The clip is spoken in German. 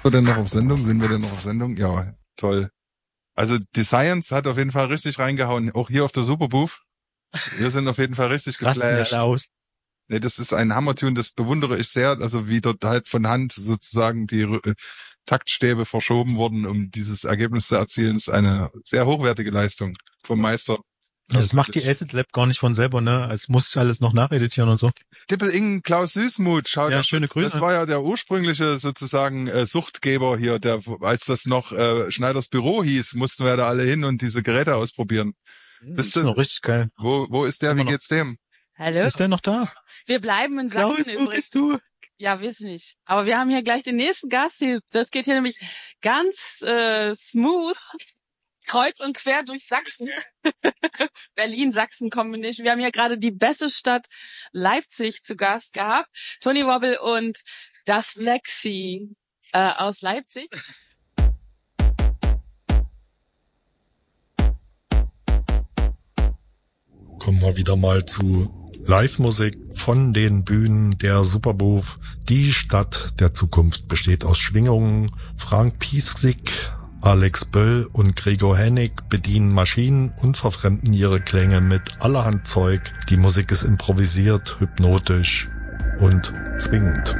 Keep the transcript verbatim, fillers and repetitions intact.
wir denn noch auf Sendung? Sind wir denn noch auf Sendung? Ja, toll. Also die Science hat auf jeden Fall richtig reingehauen. Auch hier auf der Superbooth. Wir sind auf jeden Fall richtig geflasht. Aus. Nee, das ist ein Hammertune, das bewundere ich sehr. Also wie dort halt von Hand sozusagen die äh, Taktstäbe verschoben wurden, um dieses Ergebnis zu erzielen, ist eine sehr hochwertige Leistung vom Meister. Ja, das macht die Acid Lab gar nicht von selber, ne? Es muss alles noch nacheditieren und so. Dippel-Ingen, Klaus Süßmuth, schau, Ja, das, schöne Grüße. Das war ja der ursprüngliche sozusagen äh, Suchtgeber hier, der, als das noch äh, Schneiders Büro hieß, mussten wir da alle hin und diese Geräte ausprobieren. Das ist noch richtig geil. Wo, wo ist der? Immer Wie noch. geht's dem? Hallo? Ist der noch da? Wir bleiben in Sachsen Klaus, wo übrigens. bist du? Ja, wissen nicht. Aber wir haben hier gleich den nächsten Gast. Hier. Das geht hier nämlich ganz äh, smooth, kreuz und quer durch Sachsen. Berlin-Sachsen-Combination. Wir haben hier gerade die beste Stadt Leipzig zu Gast gehabt. Tony Wobble und das Lexi äh, aus Leipzig. Kommen wir wieder mal zu Live-Musik von den Bühnen der Superbooth. Die Stadt der Zukunft besteht aus Schwingungen. Frank Piesig, Alex Böll und Gregor Hennig bedienen Maschinen und verfremden ihre Klänge mit allerhand Zeug. Die Musik ist improvisiert, hypnotisch und zwingend.